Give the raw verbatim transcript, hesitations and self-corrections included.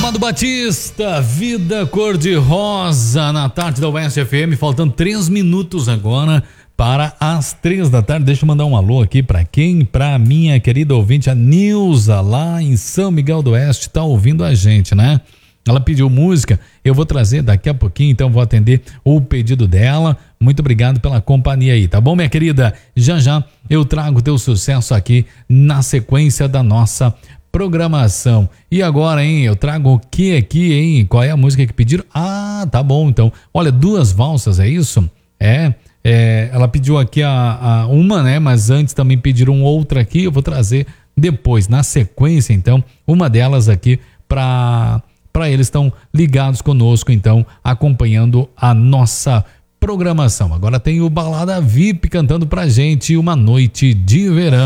Amado Batista, Vida Cor-de-Rosa, na tarde da Oeste F M, faltando três minutos agora para as três da tarde. Deixa eu mandar um alô aqui para quem? Para minha querida ouvinte, a Nilza, lá em São Miguel do Oeste, tá ouvindo a gente, né? Ela pediu música, eu vou trazer daqui a pouquinho, então vou atender o pedido dela. Muito obrigado pela companhia aí, tá bom, minha querida? Já já eu trago teu sucesso aqui na sequência da nossa programação. E agora, hein, eu trago o que aqui, hein? Qual é a música que pediram? Ah, tá bom, então. Olha, duas valsas, é isso? É, é ela pediu aqui a, a uma, né? Mas antes também pediram outra aqui, eu vou trazer depois, na sequência, então, uma delas aqui para para eles estão ligados conosco, então, acompanhando a nossa programação. Agora tem o Balada V I P cantando pra gente Uma Noite de Verão.